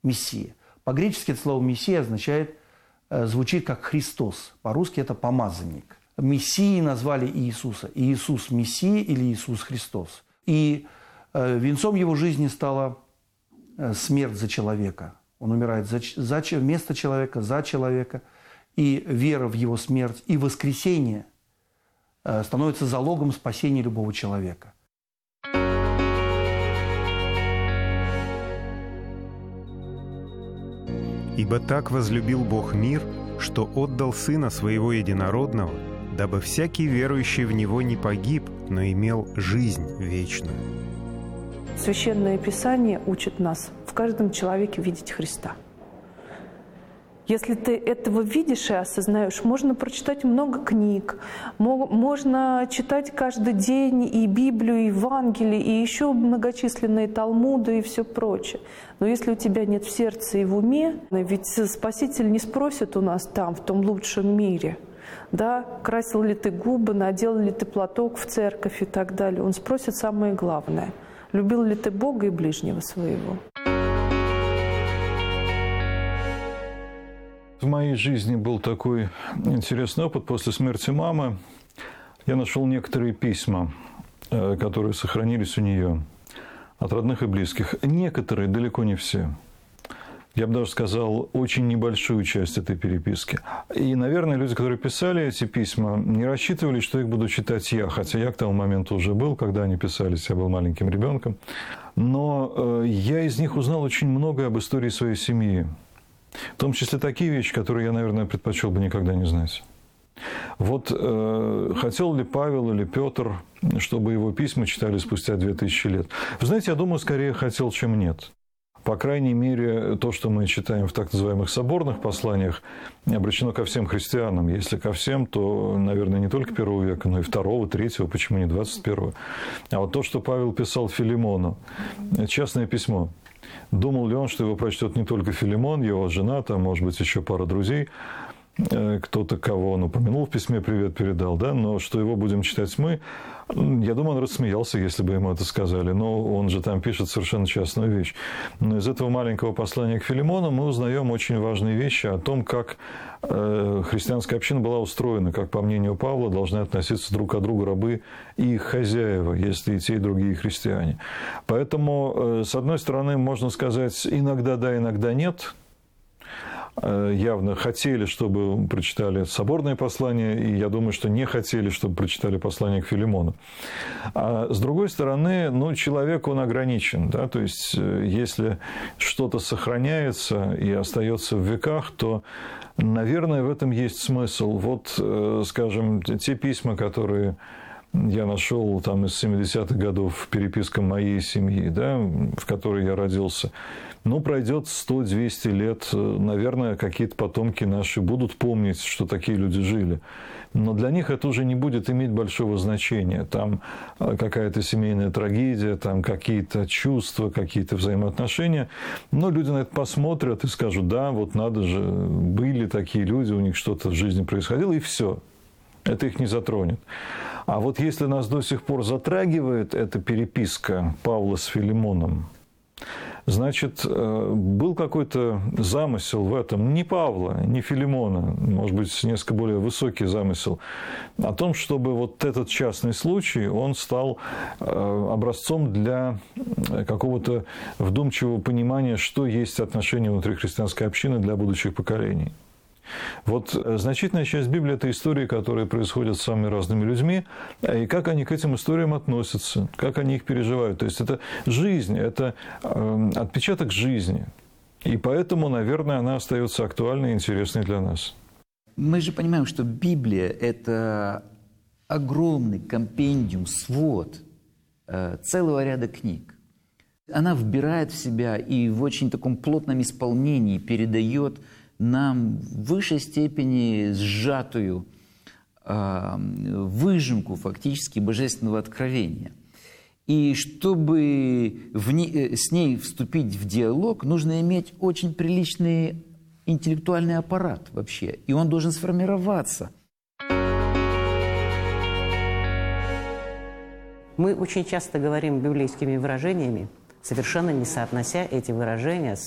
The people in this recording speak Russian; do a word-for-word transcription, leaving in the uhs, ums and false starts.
Мессия. По-гречески это слово «мессия» означает, звучит как «Христос». По-русски это «помазанник». Мессией назвали Иисуса. Иисус Мессия или Иисус Христос. И венцом его жизни стала смерть за человека. Он умирает за, за, вместо человека, за человека. И вера в его смерть и воскресение становится залогом спасения любого человека. «Ибо так возлюбил Бог мир, что отдал Сына Своего Единородного, дабы всякий верующий в Него не погиб, но имел жизнь вечную». Священное Писание учит нас в каждом человеке видеть Христа. Если ты этого видишь и осознаешь, можно прочитать много книг, можно читать каждый день и Библию, и Евангелие, и еще многочисленные Талмуды и все прочее. Но если у тебя нет в сердце и в уме, ведь Спаситель не спросит у нас там, в том лучшем мире, да, красил ли ты губы, надел ли ты платок в церковь и так далее. Он спросит самое главное: любил ли ты Бога и ближнего своего. В моей жизни был такой интересный опыт. После смерти мамы я нашел некоторые письма, которые сохранились у нее от родных и близких. Некоторые, далеко не все. Я бы даже сказал, очень небольшую часть этой переписки. И, наверное, люди, которые писали эти письма, не рассчитывали, что их буду читать я. Хотя я к тому моменту уже был, когда они писались, я был маленьким ребенком. Но я из них узнал очень многое об истории своей семьи. В том числе такие вещи, которые я, наверное, предпочел бы никогда не знать. Вот э, хотел ли Павел или Петр, чтобы его письма читали спустя две тысячи лет? Вы знаете, я думаю, скорее хотел, чем нет. По крайней мере, то, что мы читаем в так называемых соборных посланиях, обращено ко всем христианам. Если ко всем, то, наверное, не только первого века, но и второго, третьего, почему не двадцать первого. А вот то, что Павел писал Филимону, частное письмо. Думал ли он, что его прочтет не только Филимон, его жена, там, может быть, еще пара друзей, кто-то, кого он упомянул в письме, привет передал, да, но что его будем читать мы, я думаю, он рассмеялся, если бы ему это сказали, но он же там пишет совершенно частную вещь. Но из этого маленького послания к Филимону мы узнаем очень важные вещи о том, как христианская община была устроена, как, по мнению Павла, должны относиться друг к другу рабы и их хозяева, если и те, и другие христиане. Поэтому, с одной стороны, можно сказать, иногда да, иногда нет. Явно хотели, чтобы прочитали соборное послание, и я думаю, что не хотели, чтобы прочитали послание к Филимону. А с другой стороны, ну, человек, он ограничен, да, то есть, если что-то сохраняется и остается в веках, то, наверное, в этом есть смысл. Вот, скажем, те письма, которые я нашел там из семидесятых годов, переписка моей семьи, да, в которой я родился. Ну, пройдет сто-двести лет, наверное, какие-то потомки наши будут помнить, что такие люди жили. Но для них это уже не будет иметь большого значения. Там какая-то семейная трагедия, там какие-то чувства, какие-то взаимоотношения. Но люди на это посмотрят и скажут: да, вот надо же, были такие люди, у них что-то в жизни происходило, и все. Это их не затронет. А вот если нас до сих пор затрагивает эта переписка Павла с Филимоном, значит, был какой-то замысел в этом, не Павла, не Филимона, может быть, несколько более высокий замысел, о том, чтобы вот этот частный случай, он стал образцом для какого-то вдумчивого понимания, что есть отношения внутри христианской общины для будущих поколений. Вот значительная часть Библии – это истории, которые происходят с самыми разными людьми, и как они к этим историям относятся, как они их переживают. То есть, это жизнь, это отпечаток жизни. И поэтому, наверное, она остается актуальной и интересной для нас. Мы же понимаем, что Библия – это огромный компендиум, свод целого ряда книг. Она вбирает в себя и в очень таком плотном исполнении передает нам в высшей степени сжатую э, выжимку фактически божественного откровения. И чтобы в не, с ней вступить в диалог, нужно иметь очень приличный интеллектуальный аппарат вообще. И он должен сформироваться. Мы очень часто говорим библейскими выражениями, совершенно не соотнося эти выражения с